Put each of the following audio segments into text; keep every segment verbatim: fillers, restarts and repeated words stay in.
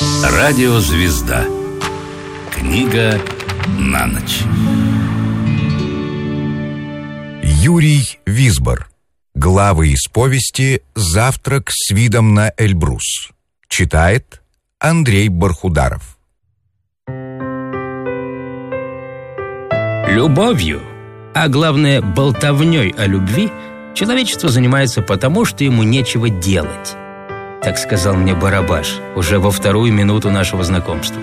Радиозвезда. Книга на ночь. Юрий Висбор. Главы из повести «Завтрак с видом на Эльбрус». Читает Андрей Бархударов. Любовью, а главное болтовней о любви, человечество занимается потому, что ему нечего делать. Так сказал мне Барабаш уже во вторую минуту нашего знакомства.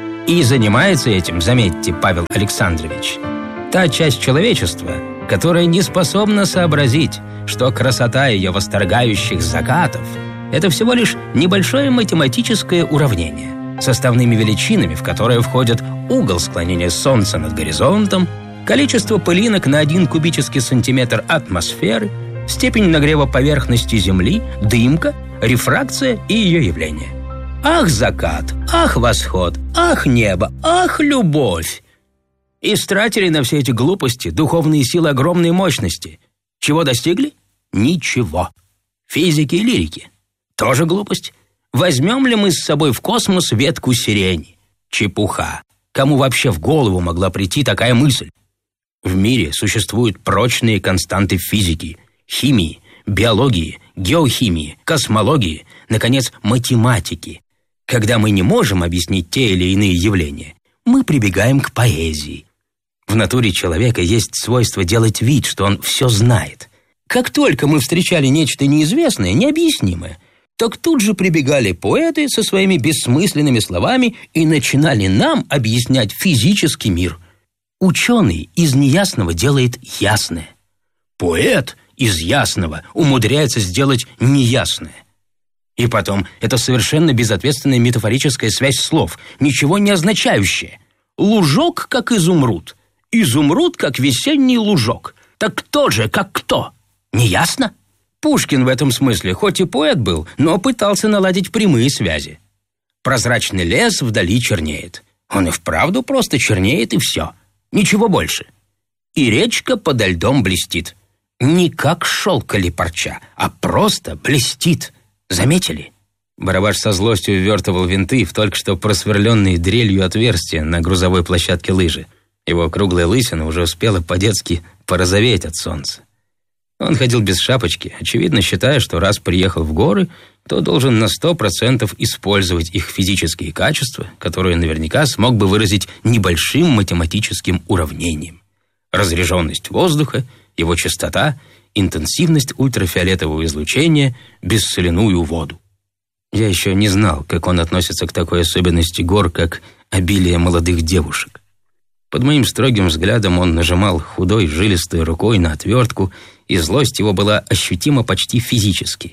И занимается этим, заметьте, Павел Александрович, та часть человечества, которая не способна сообразить, что красота ее восторгающих закатов – это всего лишь небольшое математическое уравнение, составными величинами, в которые входят угол склонения Солнца над горизонтом, количество пылинок на один кубический сантиметр атмосферы, степень нагрева поверхности Земли, дымка, рефракция и ее явление. Ах, закат! Ах, восход! Ах, небо! Ах, любовь! Истратили на все эти глупости духовные силы огромной мощности. Чего достигли? Ничего. Физики и лирики. Тоже глупость. Возьмем ли мы с собой в космос ветку сирени? Чепуха. Кому вообще в голову могла прийти такая мысль? В мире существуют прочные константы физики, химии, биологии, геохимии, космологии, наконец, математики. Когда мы не можем объяснить те или иные явления, мы прибегаем к поэзии. В натуре человека есть свойство делать вид, что он все знает. Как только мы встречали нечто неизвестное, необъяснимое, так тут же прибегали поэты со своими бессмысленными словами и начинали нам объяснять физический мир. Ученый из неясного делает ясное. Поэт из ясного умудряется сделать неясное. И потом, это совершенно безответственная метафорическая связь слов, ничего не означающая. Лужок, как изумруд. Изумруд, как весенний лужок. Так кто же, как кто? Неясно? Пушкин в этом смысле хоть и поэт был, но пытался наладить прямые связи. Прозрачный лес вдали чернеет. Он и вправду просто чернеет, и все. Ничего больше. И речка подо льдом блестит. Не как шелк или парча, а просто блестит. Заметили? Барабаш со злостью ввертывал винты в только что просверленные дрелью отверстия на грузовой площадке лыжи. Его круглая лысина уже успела по-детски порозоветь от солнца. Он ходил без шапочки, очевидно считая, что раз приехал в горы, то должен на сто процентов использовать их физические качества, которые наверняка смог бы выразить небольшим математическим уравнением. Разряженность воздуха, его частота, интенсивность ультрафиолетового излучения, бессоляную воду. Я еще не знал, как он относится к такой особенности гор, как обилие молодых девушек. Под моим строгим взглядом он нажимал худой, жилистой рукой на отвертку, и злость его была ощутима почти физически.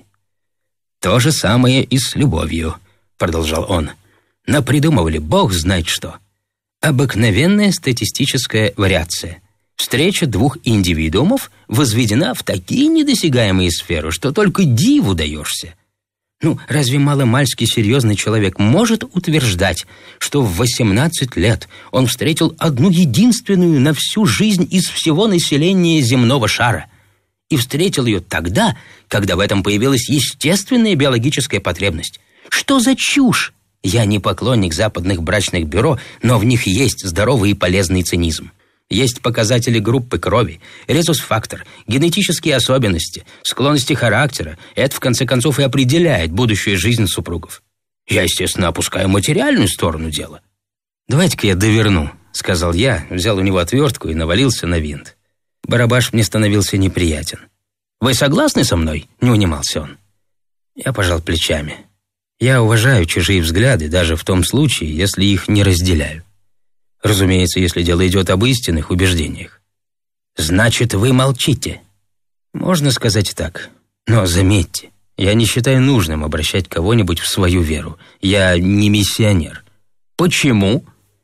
«То же самое и с любовью», — продолжал он. «Напридумывали бог знает что. Обыкновенная статистическая вариация. Встреча двух индивидуумов возведена в такие недосягаемые сферы, что только диву даешься. Ну, разве маломальски серьезный человек может утверждать, что в восемнадцать лет он встретил одну единственную на всю жизнь из всего населения земного шара? И встретил ее тогда, когда в этом появилась естественная биологическая потребность. Что за чушь? Я не поклонник западных брачных бюро, но в них есть здоровый и полезный цинизм. Есть показатели группы крови, резус-фактор, генетические особенности, склонности характера. Это, в конце концов, и определяет будущую жизнь супругов. Я, естественно, опускаю материальную сторону дела. «Давайте-ка я доверну», — сказал я, взял у него отвертку и навалился на винт. Барабаш мне становился неприятен. «Вы согласны со мной?» — не унимался он. Я пожал плечами. Я уважаю чужие взгляды, даже в том случае, если их не разделяю. Разумеется, если дело идет об истинных убеждениях. «Значит, вы молчите?» Можно сказать так. Но заметьте, я не считаю нужным обращать кого-нибудь в свою веру. Я не миссионер. Почему?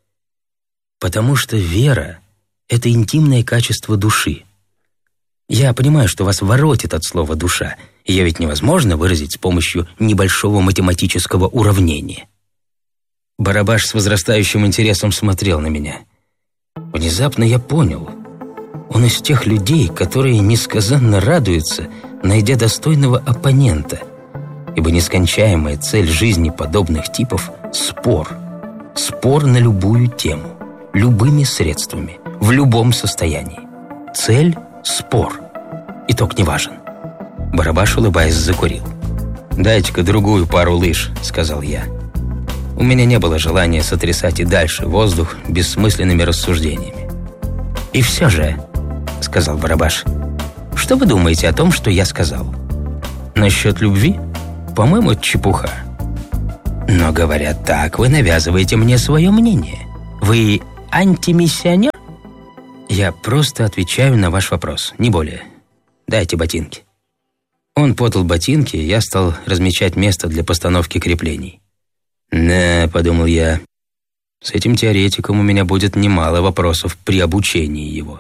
Потому что вера — это интимное качество души. Я понимаю, что вас воротит от слова «душа», ее ведь невозможно выразить с помощью небольшого математического уравнения. Барабаш с возрастающим интересом смотрел на меня. Внезапно я понял. Он из тех людей, которые несказанно радуются, найдя достойного оппонента, ибо нескончаемая цель жизни подобных типов Спор. Спор на любую тему, любыми средствами, в любом состоянии. Цель – спор. Итог не важен. Барабаш, улыбаясь, закурил. «Дайте-ка другую пару лыж», — сказал я. У меня не было желания сотрясать и дальше воздух бессмысленными рассуждениями. «И все же», — сказал Барабаш, — «что вы думаете о том, что я сказал? Насчет любви? По-моему, это чепуха. Но, говоря так, вы навязываете мне свое мнение. Вы антимиссионер?» «Я просто отвечаю на ваш вопрос, не более. Дайте ботинки». Он подал ботинки, и я стал размечать место для постановки креплений. «Да», — подумал я, — «с этим теоретиком у меня будет немало вопросов при обучении его».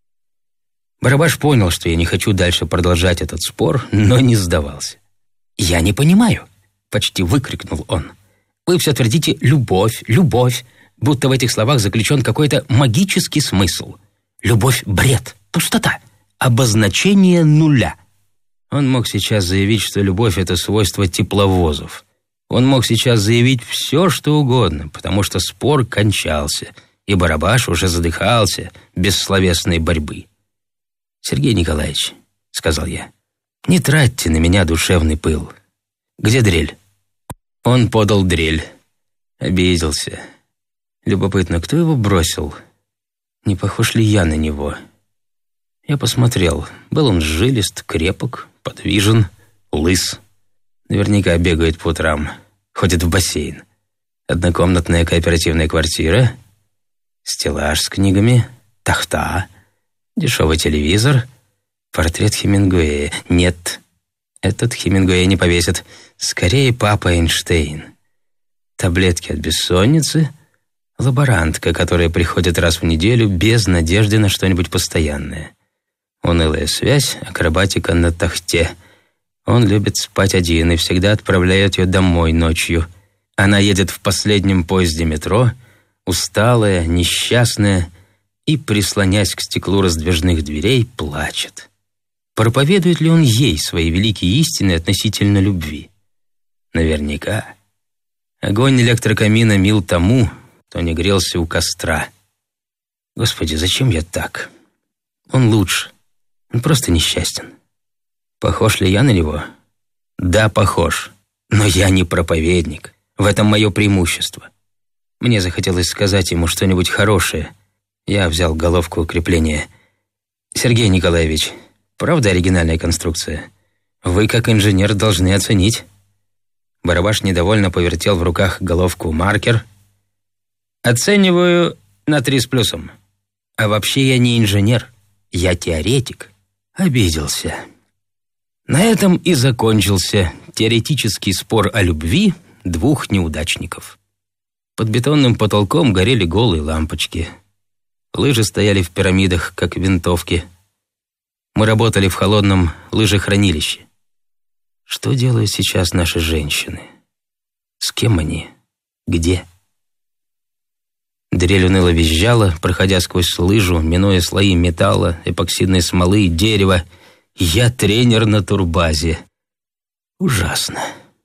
Барабаш понял, что я не хочу дальше продолжать этот спор, но не сдавался. «Я не понимаю», — почти выкрикнул он. «Вы все твердите «любовь, любовь», будто в этих словах заключен какой-то магический смысл. Любовь — бред, пустота, обозначение нуля». Он мог сейчас заявить, что любовь — это свойство тепловозов. Он мог сейчас заявить все, что угодно, потому что спор кончался, и Барабаш уже задыхался без словесной борьбы. «Сергей Николаевич», — сказал я, — «не тратьте на меня душевный пыл. Где дрель?» Он подал дрель. Обиделся. Любопытно, кто его бросил? Не похож ли я на него? Я посмотрел. Был он жилист, крепок, подвижен, лыс. Наверняка бегает по утрам, ходит в бассейн. Однокомнатная кооперативная квартира, стеллаж с книгами, тахта, дешевый телевизор, портрет Хемингуэя. Нет, этот Хемингуэя не повесит. Скорее, папа Эйнштейн. Таблетки от бессонницы, лаборантка, которая приходит раз в неделю без надежды на что-нибудь постоянное. Унылая связь, акробатика на тахте. Он любит спать один и всегда отправляет ее домой ночью. Она едет в последнем поезде метро, усталая, несчастная, и, прислонясь к стеклу раздвижных дверей, плачет. Проповедует ли он ей свои великие истины относительно любви? Наверняка. Огонь электрокамина мил тому, кто не грелся у костра. Господи, зачем я так? Он лучше. Он просто несчастен. Похож ли я на него? Да, похож. Но я не проповедник. В этом мое преимущество. Мне захотелось сказать ему что-нибудь хорошее. Я взял головку укрепления. «Сергей Николаевич, правда оригинальная конструкция? Вы, как инженер, должны оценить». Барабаш недовольно повертел в руках головку маркер. «Оцениваю на три с плюсом. А вообще я не инженер, я теоретик». Обиделся. На этом и закончился теоретический спор о любви двух неудачников. Под бетонным потолком горели голые лампочки. Лыжи стояли в пирамидах, как винтовки. Мы работали в холодном лыжехранилище. Что делают сейчас наши женщины? С кем они? Где? Дрель уныло визжала, проходя сквозь лыжу, минуя слои металла, эпоксидной смолы, дерева. Я тренер на турбазе. Ужасно.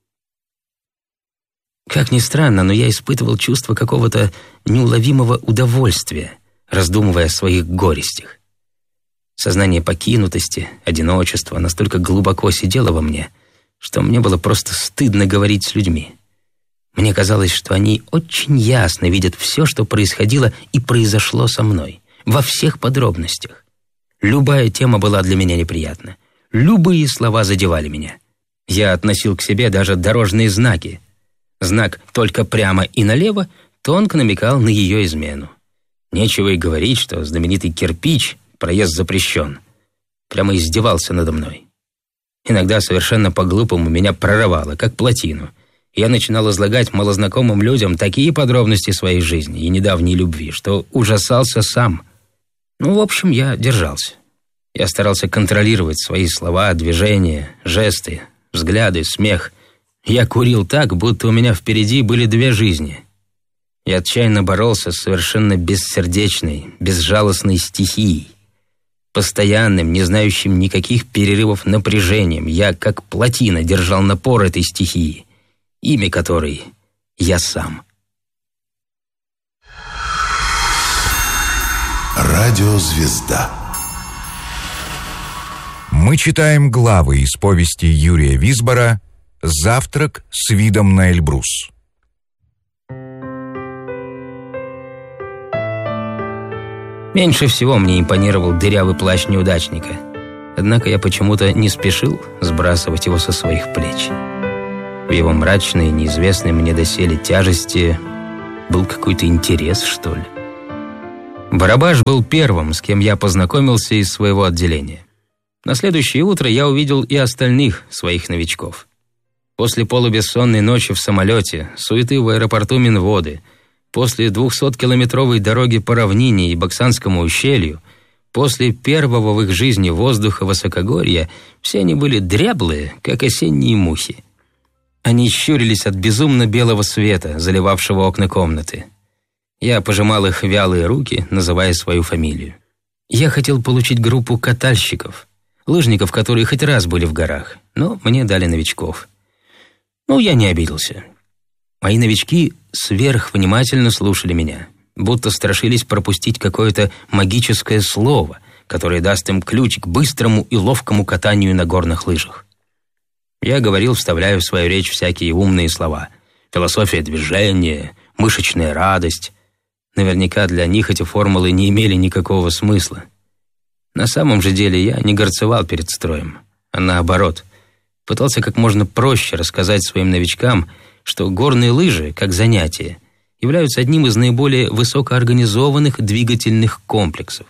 Как ни странно, но я испытывал чувство какого-то неуловимого удовольствия, раздумывая о своих горестях. Сознание покинутости, одиночества настолько глубоко сидело во мне, что мне было просто стыдно говорить с людьми. Мне казалось, что они очень ясно видят все, что происходило и произошло со мной, во всех подробностях. Любая тема была для меня неприятна. Любые слова задевали меня. Я относил к себе даже дорожные знаки. Знак «только прямо и налево» тонко намекал на ее измену. Нечего и говорить, что знаменитый кирпич, проезд запрещен, прямо издевался надо мной. Иногда совершенно по-глупому меня прорывало, как плотину. Я начинал излагать малознакомым людям такие подробности своей жизни и недавней любви, что ужасался сам. Ну, в общем, я держался. Я старался контролировать свои слова, движения, жесты, взгляды, смех. Я курил так, будто у меня впереди были две жизни. Я отчаянно боролся с совершенно бессердечной, безжалостной стихией. Постоянным, не знающим никаких перерывов напряжением, я, как плотина, держал напор этой стихии, имя которой я сам. Радиозвезда. Мы читаем главы из повести Юрия Висбора «Завтрак с видом на Эльбрус». Меньше всего мне импонировал дырявый плащ неудачника. Однако я почему-то не спешил сбрасывать его со своих плеч. В его мрачной, неизвестной мне доселе тяжести был какой-то интерес, что ли. Барабаш был первым, с кем я познакомился из своего отделения. На следующее утро я увидел и остальных своих новичков. После полубессонной ночи в самолете, суеты в аэропорту Минводы, после двухсоткилометровой дороги по равнине и Баксанскому ущелью, после первого в их жизни воздуха высокогорья, все они были дряблые, как осенние мухи. Они щурились от безумно белого света, заливавшего окна комнаты. Я пожимал их вялые руки, называя свою фамилию. Я хотел получить группу катальщиков, лыжников, которые хоть раз были в горах, но мне дали новичков. Ну, я не обиделся. Мои новички сверхвнимательно слушали меня, будто страшились пропустить какое-то магическое слово, которое даст им ключ к быстрому и ловкому катанию на горных лыжах. Я говорил, вставляя в свою речь всякие умные слова. Философия движения, мышечная радость. Наверняка для них эти формулы не имели никакого смысла. На самом же деле я не горцевал перед строем, а наоборот, пытался как можно проще рассказать своим новичкам, что горные лыжи, как занятие, являются одним из наиболее высокоорганизованных двигательных комплексов.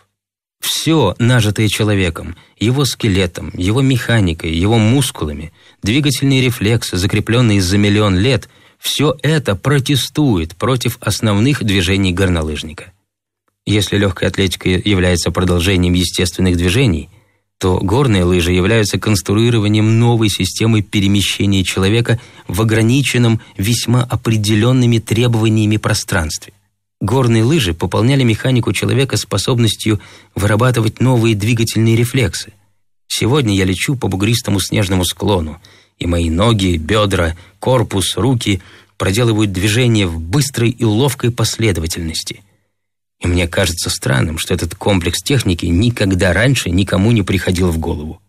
Все, нажитое человеком, его скелетом, его механикой, его мускулами, двигательные рефлексы, закрепленные за миллион лет, все это протестует против основных движений горнолыжника. Если легкая атлетика является продолжением естественных движений, то горные лыжи являются конструированием новой системы перемещения человека в ограниченном, весьма определенными требованиями пространстве. Горные лыжи пополняли механику человека способностью вырабатывать новые двигательные рефлексы. Сегодня я лечу по бугристому снежному склону, и мои ноги, бедра, корпус, руки проделывают движения в быстрой и ловкой последовательности. И мне кажется странным, что этот комплекс техники никогда раньше никому не приходил в голову.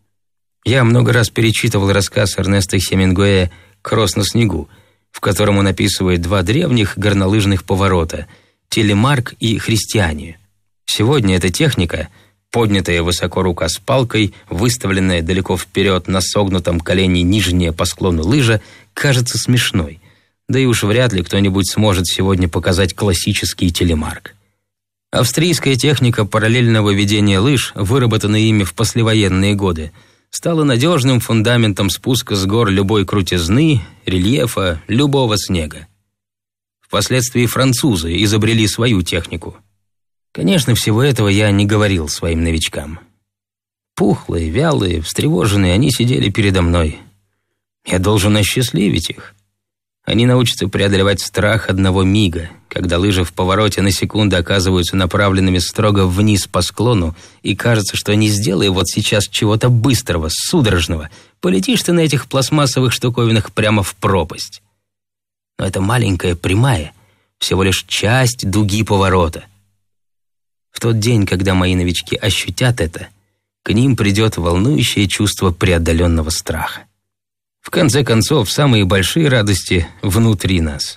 Я много раз перечитывал рассказ Эрнеста Хемингуэя «Кросс на снегу», в котором он описывает два древних горнолыжных поворота – телемарк и христианию. Сегодня эта техника, поднятая высоко рука с палкой, выставленная далеко вперед на согнутом колене нижняя по склону лыжа, кажется смешной. Да и уж вряд ли кто-нибудь сможет сегодня показать классический телемарк. Австрийская техника параллельного ведения лыж, выработанная ими в послевоенные годы, стала надежным фундаментом спуска с гор любой крутизны, рельефа, любого снега. Впоследствии французы изобрели свою технику. Конечно, всего этого я не говорил своим новичкам. Пухлые, вялые, встревоженные, они сидели передо мной. Я должен осчастливить их. Они научатся преодолевать страх одного мига, когда лыжи в повороте на секунду оказываются направленными строго вниз по склону, и кажется, что не сделай вот сейчас чего-то быстрого, судорожного, полетишь ты на этих пластмассовых штуковинах прямо в пропасть. Но это маленькая прямая, всего лишь часть дуги поворота. В тот день, когда мои новички ощутят это, к ним придет волнующее чувство преодоленного страха. В конце концов, самые большие радости внутри нас.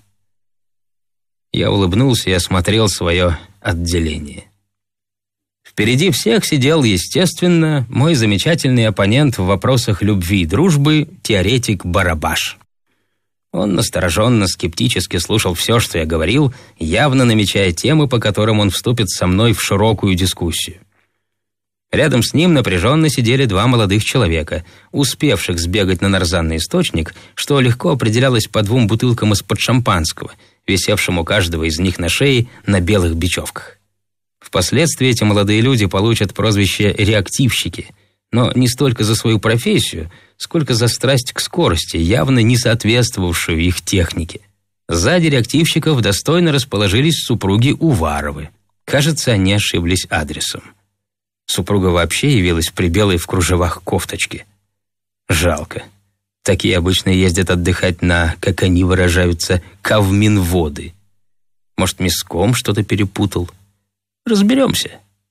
Я улыбнулся и осмотрел свое отделение. Впереди всех сидел, естественно, мой замечательный оппонент в вопросах любви и дружбы, теоретик Барабаш. Он настороженно, скептически слушал все, что я говорил, явно намечая темы, по которым он вступит со мной в широкую дискуссию. Рядом с ним напряженно сидели два молодых человека, успевших сбегать на нарзанный источник, что легко определялось по двум бутылкам из-под шампанского, висевшим у каждого из них на шее на белых бечевках. Впоследствии эти молодые люди получат прозвище «реактивщики», но не столько за свою профессию, сколько за страсть к скорости, явно не соответствовавшую их технике. Сзади реактивщиков достойно расположились супруги Уваровы. Кажется, они ошиблись адресом. Супруга вообще явилась при белой в кружевах кофточке. Жалко. Такие обычно ездят отдыхать на, как они выражаются, Кавминводы. Может, миском что-то перепутал? Разберемся.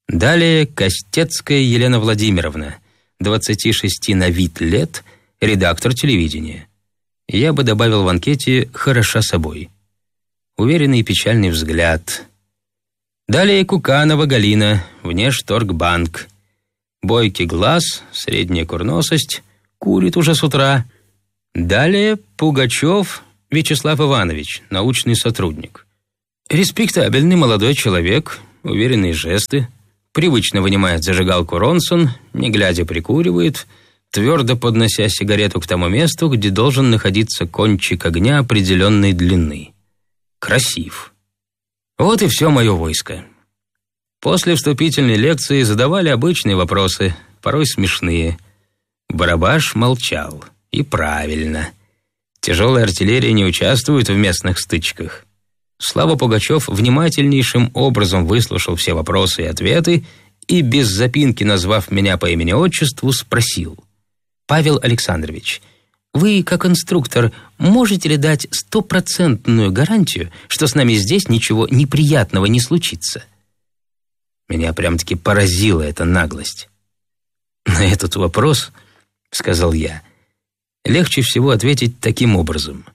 Далее Костецкая Елена Владимировна, двадцати шести на вид лет, редактор телевидения. Я бы добавил в анкете «хороша собой». Уверенный и печальный взгляд. Далее Куканова Галина, Внешторгбанк. Бойкий глаз, средняя курносость, курит уже с утра. Далее Пугачев Вячеслав Иванович, научный сотрудник. Респектабельный молодой человек, уверенные жесты, привычно вынимает зажигалку Ронсон, не глядя прикуривает, твердо поднося сигарету к тому месту, где должен находиться кончик огня определенной длины. Красив. Вот и все мое войско. После вступительной лекции задавали обычные вопросы, порой смешные. Барабаш молчал. И правильно. Тяжелая артиллерия не участвует в местных стычках. Слава Пугачев внимательнейшим образом выслушал все вопросы и ответы и, без запинки назвав меня по имени-отчеству, спросил: «Павел Александрович, вы, как инструктор, можете ли дать стопроцентную гарантию, что с нами здесь ничего неприятного не случится?» Меня прям-таки поразила эта наглость. «На этот вопрос, — сказал я, — легче всего ответить таким образом.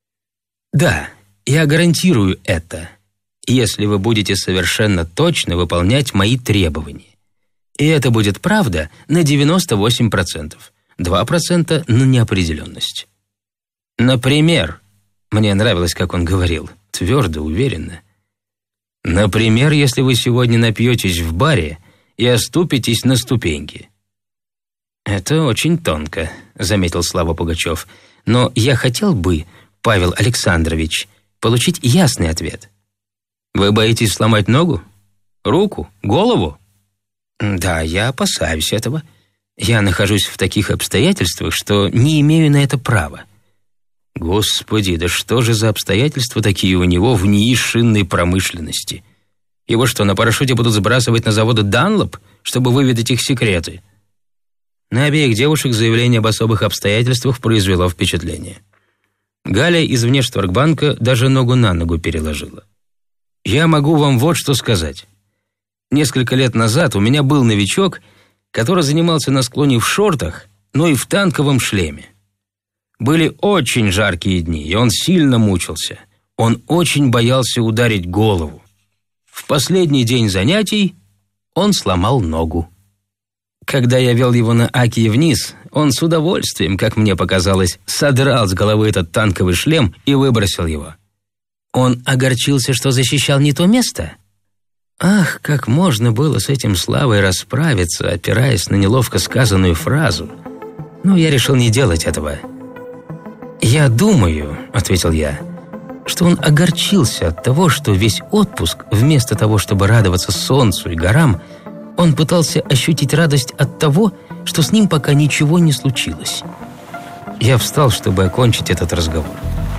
Да, я гарантирую это, если вы будете совершенно точно выполнять мои требования. И это будет правда на девяносто восемь процентов, два процента на неопределенность. Например, мне нравилось, как он говорил, твердо, уверенно. Например, если вы сегодня напьетесь в баре и оступитесь на ступеньки. «Это очень тонко», — заметил Слава Пугачев. «Но я хотел бы, Павел Александрович, получить ясный ответ. Вы боитесь сломать ногу? Руку? Голову?» «Да, я опасаюсь этого. Я нахожусь в таких обстоятельствах, что не имею на это права». «Господи, да что же за обстоятельства такие у него в НИИ шинной промышленности? Его что, на парашюте будут сбрасывать на заводы «Данлоп», чтобы выведать их секреты?» На обеих девушек заявление об особых обстоятельствах произвело впечатление. Галя из Внешторгбанка даже ногу на ногу переложила. «Я могу вам вот что сказать. Несколько лет назад у меня был новичок, который занимался на склоне в шортах, но и в танковом шлеме. Были очень жаркие дни, и он сильно мучился. Он очень боялся ударить голову. В последний день занятий он сломал ногу. Когда я вел его на Аки вниз, он с удовольствием, как мне показалось, содрал с головы этот танковый шлем и выбросил его. Он огорчился, что защищал не то место. Ах, как можно было с этим Славой расправиться, опираясь на неловко сказанную фразу. Но я решил не делать этого. «Я думаю, — ответил я, — что он огорчился от того, что весь отпуск, вместо того, чтобы радоваться солнцу и горам, он пытался ощутить радость от того, что с ним пока ничего не случилось». Я встал, чтобы окончить этот разговор.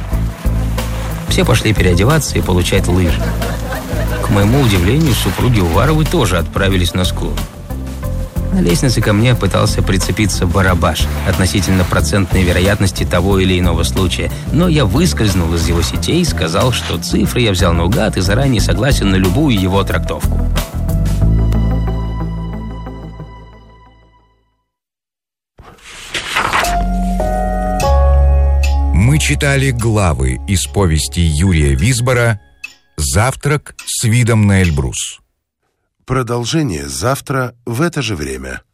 Все пошли переодеваться и получать лыжи. К моему удивлению, супруги Уваровы тоже отправились на склон. На лестнице ко мне пытался прицепиться Барабаш относительно процентной вероятности того или иного случая, но я выскользнул из его сетей и сказал, что цифры я взял наугад и заранее согласен на любую его трактовку. Мы читали главы из повести Юрия Висбора «Завтрак с видом на Эльбрус». Продолжение завтра в это же время.